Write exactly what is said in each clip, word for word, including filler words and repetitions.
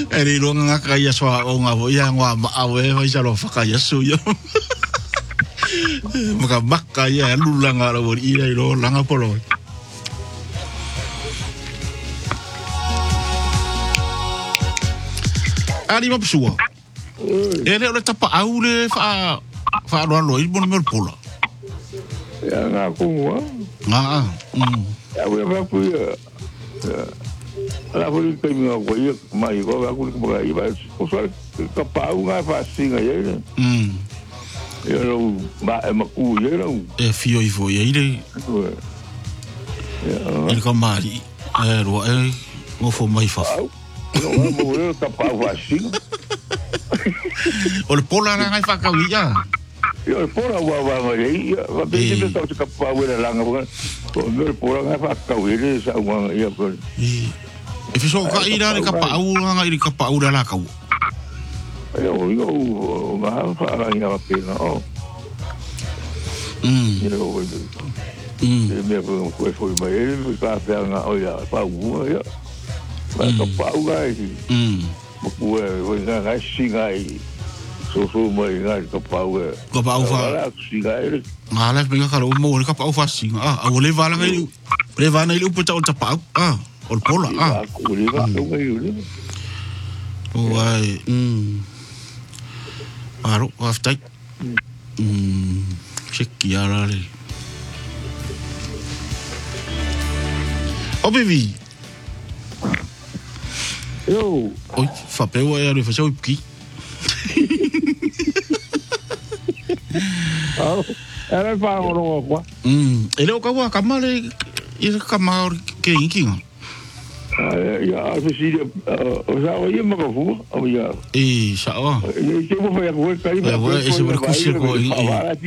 Eri longa ngaka ia soa o ngā wo ia ngā maawe vai sa lo whakaia su ia. Maka maka ia lulanga la wori ia i lo langa polo. Ari mapsua. Ere ole tapa au le fa fa lo lo i bono mer pola. Ya ngā kungua. Ngā. Ya wea waku ia. La wuri kai minga ko ia mai ko waku ko mai ba ko so ka pau ngā fa singa ia. Mm. Ia lo ba e maku ia lo. E fio i fo ia ile. Ele ka mari. E ro e mo fo mai fa. No mo mo ka pau fa singa. O le pola na ngai fa ka ia. Yo pora wa wa wa ia va be te tau ka pa wa la nga wa to no pora nga fa ka wi le sa wa ia ko e fiso ka ira le ka pa u nga iri ka pa u la ka u yo yo ma fa la ia va pe no mm yo wa mm e me ko ko foi mai e ka fa nga o ia pa u ia va ka pa u ga i mm mo ko e nga ga si ga i so so mai nga ka pau e ka pau fa nga la me ka lo mo ka pau fa si ah o le vala ngai le vala ngai upo ta o ta pau ah o pola ah o le va o ngai o ai mm aro aftai mm chekia la le o bevi yo oi fa pe o e fa so ki oh era fa oro kwa mm ele o ka wa ka male i ka ma ke inkinga ya se si o sa o ye ma fu o ya e sa o e ke mo fa ko ka i ba e se ver kusi ko i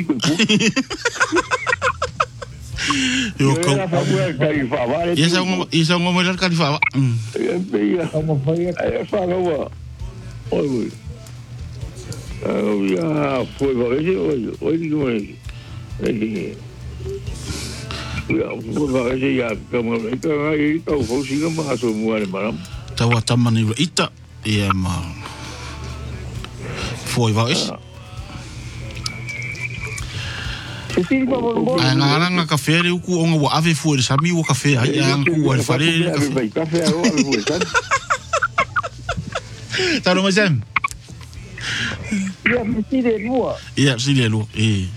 yo ko isa ngo isa ngo mo ka fa mm e ya mo fa e fa go oi oh ya foi vai oi oi digo aí ya foi vai ya como então aí então vou seguir mais o moar maram tawa tamani ita ia ma foi vai ai nga nga café le ku onga wa ave foi sa mi o café ai ang ku wa fare café o algo ça tá no mais Ia mesti de lua. Ia mesti de lua. Eh.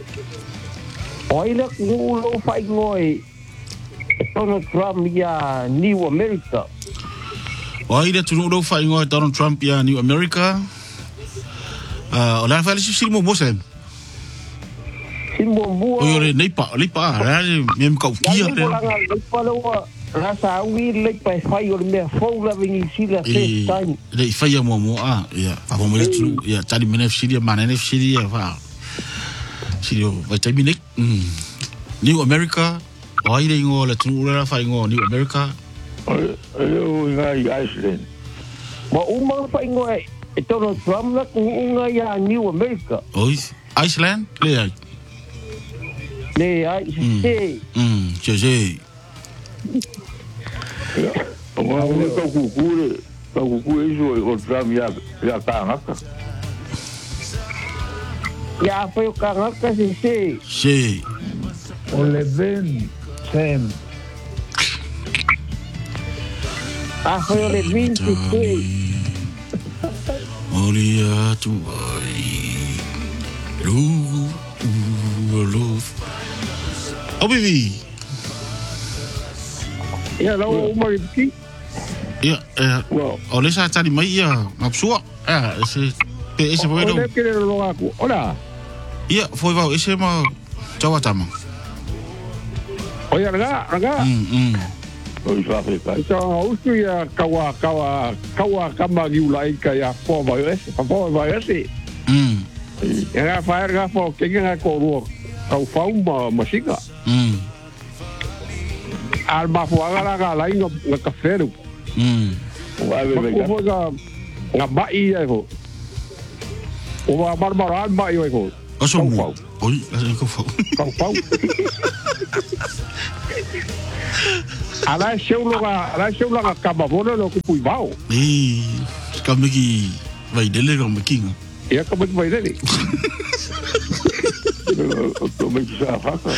Oila ngulo fai ngoi. Donald Trump ia New America. Oila tu ngulo fai ngoi Donald Trump ia New America. Ah, ola fai si mo mo sem. Simbo bua. O yore nei pa, nei pa, ra mem ka kia. Nei pa lo rasa wi le pa fai o me fo la vini sila first time. Le fai mo mo ah, ia. Pa mo le tu, ia tali mene siria manene siria fa. Sirio, vai tai minik. Mm. New America. Oi le ngo le tu la fai ngo New America. Eu ngai Iceland. Ma uma fai ngo e Donald Trump la kunga ia New America. Oi, Iceland? Le ai. Le ai se. Mm, je je. O nga o ka kukure, ka kukure iso o Trump ya ya ka ngaka. Ya foi o ngaka se se. Se. O le ben sem. Ah, foi o le vinte se se. Olia tu ai. Lu lu. O bibi. Ya la o mai ki. Ya, eh. O le sa tani mai ya, ngapsua. Ah, ese pe ese foi do. O le kere lo aku. Ola. Ya, foi va ese ma Jawatama. O ya nga, nga. Mm, mm. O i fa fa. Ito o tu ya kawa kawa kawa kama giulai ka ya po va ese. Pa po va ese. Mm. Ya fa ga fo ke nga ko ro. Kau fa uma masika. Mm. Alba fuagara ga la inga na café. Mm. Wa be be ga nga ba i ai ho. O va barbara ba i ai ho. O so mo. Oi, ko fa. Kau pau. Ala seu lugar, ala seu lugar acaba bona no ku pui bau. Eh, Kamiki vai dele kamiki. Ia ka mai mai dele. O me sa faka.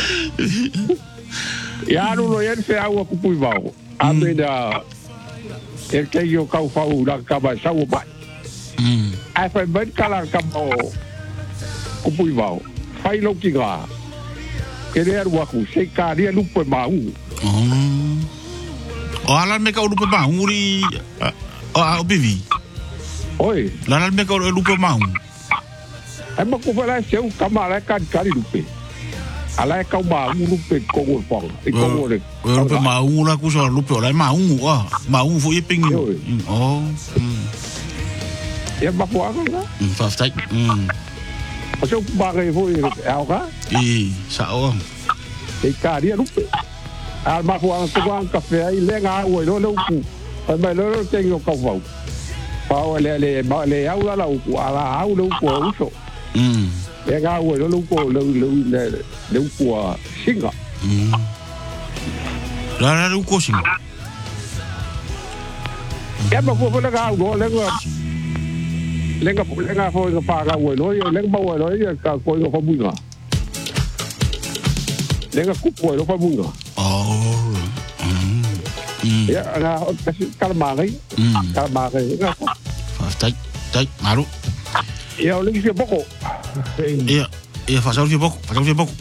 Ia no no ia se au ku pui vau. A me da e ke yo ka fa u da ka ba sa u ba. Mm. Ai fa ben kala ka mo ku pui vau. Fai lo ki ga. Ke le ar wa ku se ka ria lu pe ma u. Oh. O ala me ka o lupe ma uri o a obivi. Oi, La la me ka o lupe ma. ai ma ku fa la se u ka ma la ka ka ri lu pe. Ala ka ma u lu pe ko ko fa. E ko ko le. O lupe ma ura ku so lupe o la ma u o ma u fo ye pingi. Oh. Ia ma ku anga la. Fa stai. Mm. O se ba ga fo e au ka. E sa o. E ka ri lu pe. Al ma ku anga ku anga fe ai le nga o lo lo ku. Ai ma lo te yo ka fa. Pa o le le ba le au la ku ala au lo ku o so. Mm. Le nga o lo lo ku lo lo le le ku singa. Mm. La la lu ko sing. Ia ma ku fa la ga o le nga le nga le nga fo ga pa ga o lo le nga ba o lo ka ko yo fa bu nga. Le nga ku ko lo fa bu nga. Oh. Mm. Ya, na kasi kalmari. Mm. Kalmari. Fa stai. Tai maru. Ya, ulit siya boko. Ia, ia fa sa fi pouco, fa sa fi pouco.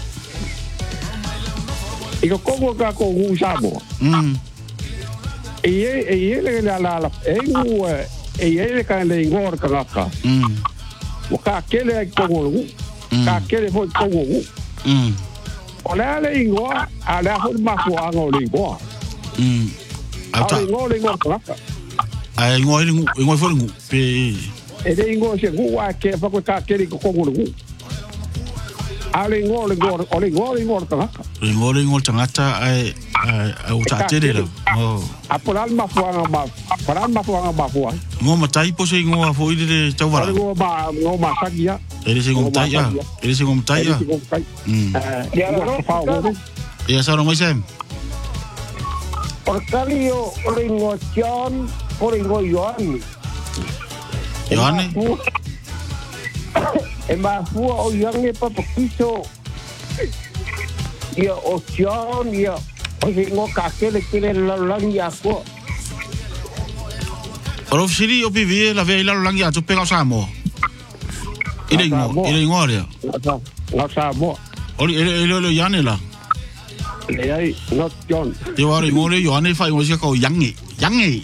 Ikaw kongo ka ko usamo. Mm. Iye, iye le la la la. Engu, iye le ka le ngor ka ka. Mm. Waka kele kongo lu. Ka kele fo kongo lu. Mm. Ola le ngor, ala fo ma ko ango le ngor. Mm. Ata. Ala ngor le ngor ka ka. Ai ngoi ngu, ngoi fo ngu. Pe E le ngor se ngu wa ke fa ko ka kele ko kongo lu. Ala ngor le ngor, ole ngor le ngor ka ka. ngoi ngoi tangata ai ai o ta tere la. Oh. Aporal ma fo anga ma, aporal ma fo anga ma fo. Ngo matai po se ngo fo i de tau wala. Ngo ma ngo ma sagia. Ele se ngo tai ya. Ele se ngo tai ya. Mm. Ya no fa ngo. Ya sa no mai sem. Orkalio ringo John, ringo Yohani. Yohani. E ma fu o Yohani pa piso. Ia o John ia o ringo ka kele kele la lang ya ko. Oro siri o pivi la ve la langi atu pega sa mo. Ile ngo, ile ngo ria. La sa mo. Oli ile ile Yohani la. Le ai not John. Te wa ngo le Yohani fa ngo se ko yangi, yangi.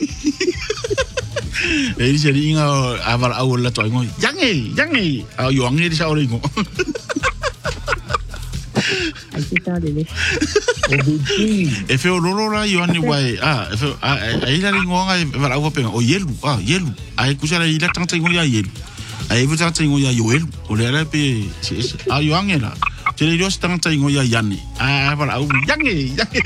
Ele se ringa avar au la to ngo yangi, yangi. Au Yohani di sa o ngo. E feo lolo la Yohani wai ah e feo ai la ngo ngai va au pe o yelu ah yelu ai kusala ila tanta ngo ya yelu ai vu tanta ngo ya yelu o le la pe a Yohani la te le dos tanta ngo ya yani ah va au yangi yangi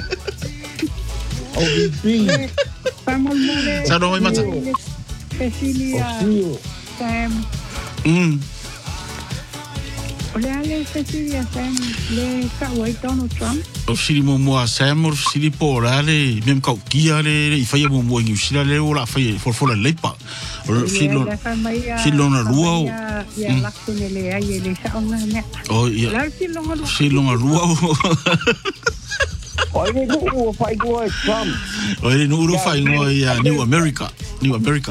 O B. sa no mai mata Cecilia. Sam. mm Ole ale Cecilia Sam le ka wai Donald Trump. o siri mo mo Sam o siri po la le mem ka kia le i fa mo mo ngi sira le o la fa for for le pa o silo silo na rua o Ya la kene le ai le sa ona me. o ya La silo ngalo. silo na rua o Oi ni ku fa go Trump. o le no ro fa ngo ya New America New America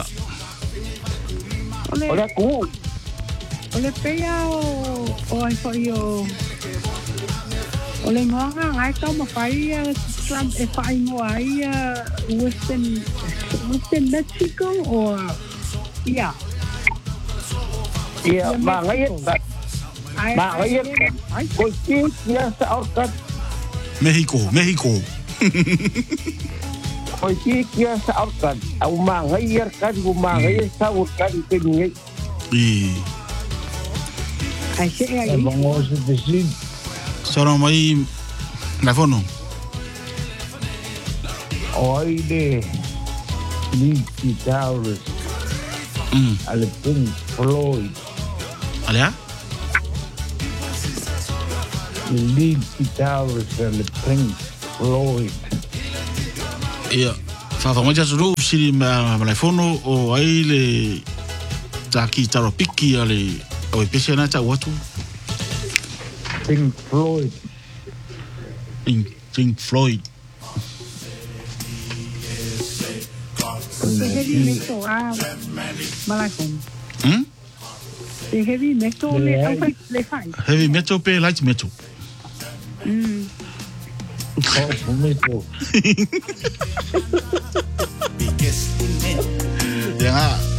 Ole Ora ku. ole pea o o ai fa yo. Ole ngoga ai ka ma fai Trump e fai mo ai Western Western Mexico or yeah. Ia ma ngai ma ngai ko ki ya sa orkat Mexico Mexico ko ki ya sa orkat au ma ngai kan bu ma ngai sa orkat ke ni e Ai se ai. Vamos a decir. sara mai na fono Hoy de Nicky Towers mm al Pink Floyd. alia Nicky Towers al Pink Floyd. ia fa fa mo ja zuru siri ma ma fono o ai le taki taro piki ale o e pese na ta watu Pink Floyd. Pink Pink Floyd. The heavy metal ah malakon. Hmm? The heavy metal le au fai le fai. Heavy metal pe light metal. Mm. Oh, metal. Ya.